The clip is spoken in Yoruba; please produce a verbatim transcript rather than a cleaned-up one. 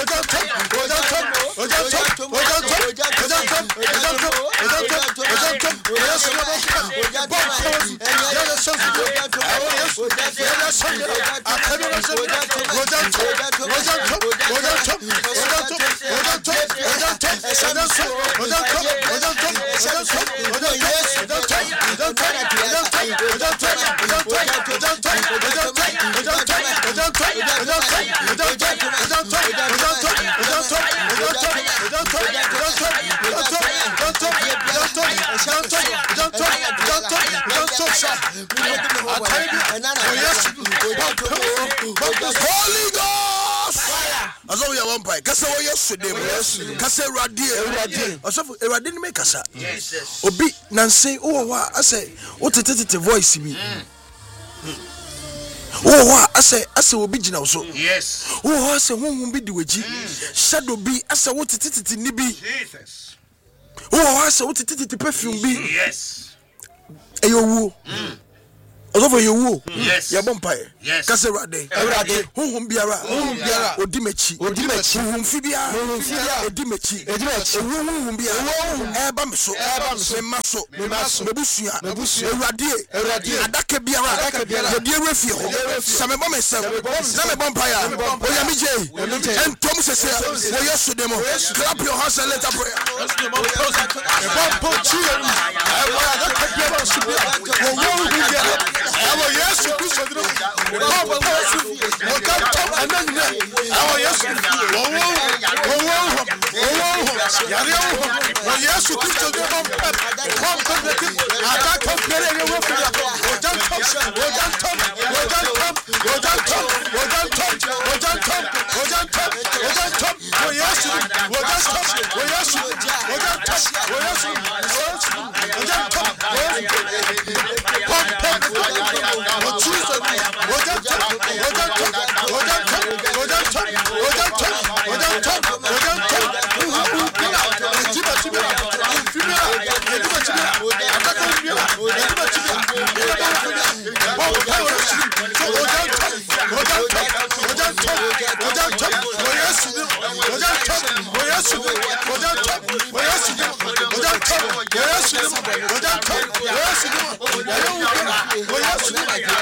Holy Ghost. As all your vampire. Kasa wo yesterday. Kasa radie. Osofo erade ni make kasa. Yes. Obi nanse o wa ase o tete voice bi. Oh, I say, I say, we be now so. Yes. Oh, I say, who be the waji? Shadow be, I say, what it it ni be. Jesus. Oh, I say, what it it perfume be. Yes. Ayo. Over you, yes, your bumpire, yes, Casserade, Erade, whom biara, whom biara, or Dimechi, or Dimechi, whom Fibia, or Dimechi, whom biara, Abamso, Abamso, Maso, Maso, Mebusia, Mebusia, Radie, Radie, Adaka biara, the dear refuge, some myself, some bumpire, Oyamije, and Thomas says, well, yes, to demo, clap your hands and let up prayer. Our yes, to do so. Our yes, oh,